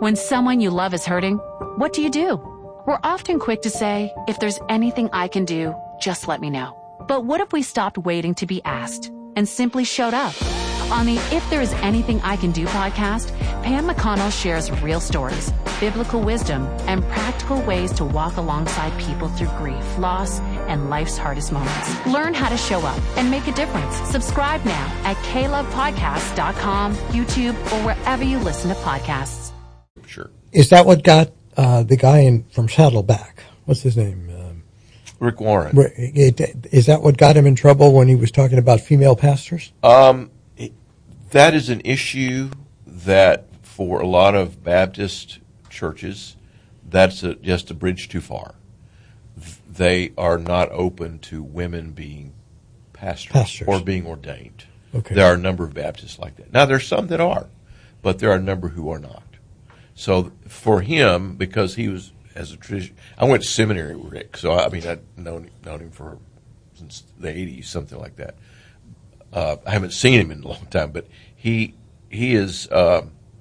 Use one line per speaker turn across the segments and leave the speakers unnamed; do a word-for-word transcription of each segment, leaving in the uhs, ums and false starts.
When someone you love is hurting, what do you do? We're often quick to say, if there's anything I can do, just let me know. But what if we stopped waiting to be asked and simply showed up? On the If There Is Anything I Can Do podcast, Pam McConnell shares real stories, biblical wisdom, and practical ways to walk alongside people through grief, loss, and life's hardest moments. Learn how to show up and make a difference. Subscribe now at k love podcast dot com, YouTube, or wherever you listen to podcasts.
Sure.
Is that what got uh, the guy in from Saddleback? What's his name? Um,
Rick Warren.
Is that what got him in trouble when he was talking about female pastors?
Um, that is an issue that for a lot of Baptist churches, that's a, just a bridge too far. They are not open to women being pastors,
pastors.
or being ordained.
Okay.
There are a number of Baptists like that. Now, there's some that are, but there are a number who are not. So for him, because he was, as a tradition, I went to seminary with Rick, so I mean, I've known, known him for since the eighties, something like that. Uh, I haven't seen him in a long time, but he he is uh,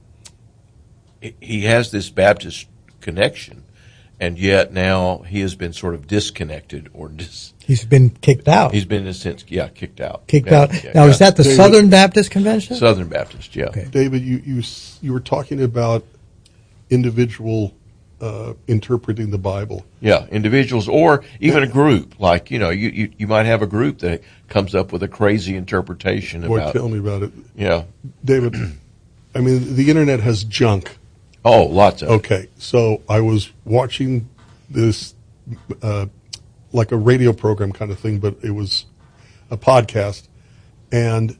he has this Baptist connection, and yet now he has been sort of disconnected or dis.
He's been kicked out.
He's been in a sense, yeah, kicked out.
Kicked
yeah,
out.
Yeah,
now,
yeah.
is that the
David,
Southern Baptist Convention?
Southern Baptist, yeah.
Okay.
David, you you you were talking about individual uh, interpreting the Bible.
Yeah, individuals or even a group. Like, you know, you, you, you might have a group that comes up with a crazy interpretation
Boy,
about.
tell me about it.
Yeah.
David, I mean, the internet has junk.
Oh, lots of it.
Okay, so I was watching this, uh, like a radio program kind of thing, but it was a podcast, and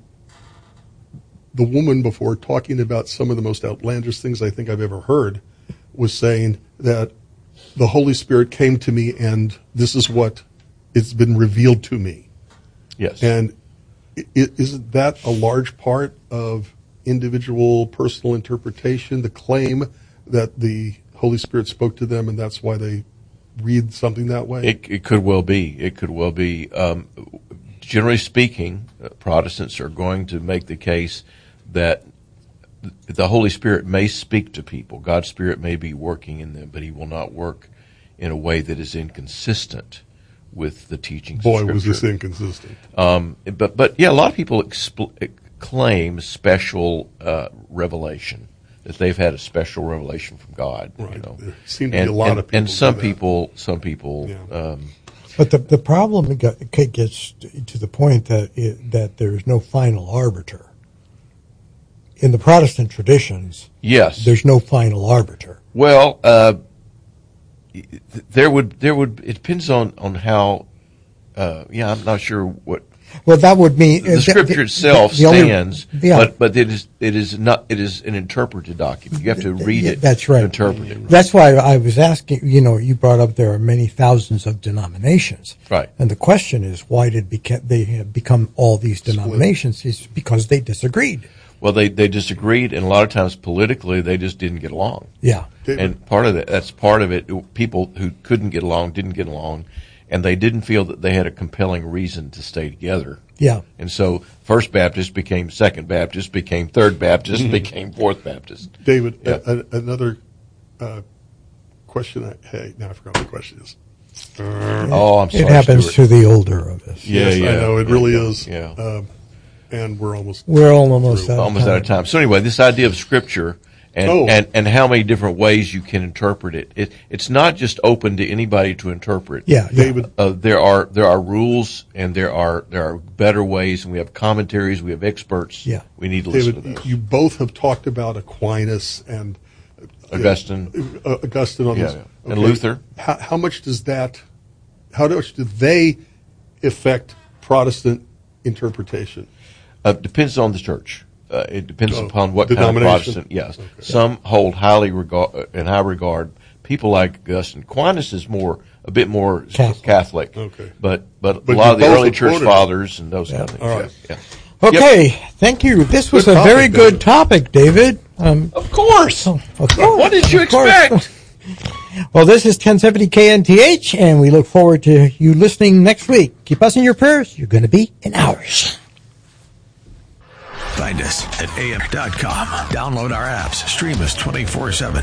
the woman before talking about some of the most outlandish things I think I've ever heard was saying that the Holy Spirit came to me and this is what it's been revealed to me.
Yes.
And i- isn't that a large part of individual personal interpretation, the claim that the Holy Spirit spoke to them and that's why they read something that way?
It, it could well be. It could well be. Um, generally speaking, uh, Protestants are going to make the case that the Holy Spirit may speak to people. God's Spirit may be working in them, but He will not work in a way that is inconsistent with the teachings of
Boy,
Scripture.
was this inconsistent.
Um, but, but yeah, a lot of people expl- claim special uh, revelation, that they've had a special revelation from God.
Right.
You know.
There seem to
and,
be a lot
and,
of people
and some
do that.
people, some people,
Yeah.
um,
But the the problem gets to the point that it, that there is no final arbiter. In the Protestant traditions,
yes,
there's no final arbiter.
Well, uh, there would there would it depends on on how. Uh, yeah, I'm not sure what.
Well, that would mean
The
uh,
Scripture
the-
itself
the only-
stands,
yeah.
but but it is it is not it is an interpreted document. You have to read
Yeah,
it.
that's right.
To interpret it.
That's why I was asking. You know, you brought up there are many thousands of denominations,
Right.
And the question is, why did beca- they have become all these denominations? It's because they disagreed.
Well, they they disagreed, and a lot of times politically they just didn't get along.
Yeah.
And part of that, that's part of it. People who couldn't get along didn't get along, and they didn't feel that they had a compelling reason to stay together.
Yeah.
And so First Baptist became Second Baptist, became Third Baptist, became Fourth Baptist.
David,
Yeah.
a, a, another uh, question. I, hey, now I forgot what the question is.
Oh, I'm sorry.
It happens
Stuart.
to the older of us.
Yeah,
yes,
yeah.
I know, it
yeah,
really
yeah,
is.
Yeah.
Um, and we're almost
We're almost
through.
out of
Almost
time.
out of time. So anyway, this idea of Scripture and,
Oh.
and, and how many different ways you can interpret it. it it's not just open to anybody to interpret.
Yeah, yeah.
David,
Uh, there are there are rules and there are there are better ways, and we have commentaries, we have experts.
Yeah.
We need to listen
David,
to those.
you both have talked about Aquinas and
Augustine.
uh, Augustine on
Yeah,
this.
yeah. And Luther.
How, how much does that? How much do they affect Protestant interpretation?
Uh, depends on the church. Uh, it depends
Oh,
upon what kind of
denomination?
Protestant. Yes, some hold highly regard uh, in high regard. People like Augustine. Aquinas is more a bit more
Catholic.
Catholic.
Okay.
but but,
But
a lot
you
of the
both
early
have
church
quoted-
fathers and those kind of things.
All right.
Yeah, yeah.
Okay, thank you. This was
Good
a
topic,
very good
David.
topic, David. Um,
Of course.
of course,
What did you
of course.
expect?
Well, this is ten seventy K N T H, and we look forward to you listening next week. Keep us in your prayers. You're going to be in ours.
Find us at A M dot com. Download our apps. Stream us twenty-four seven.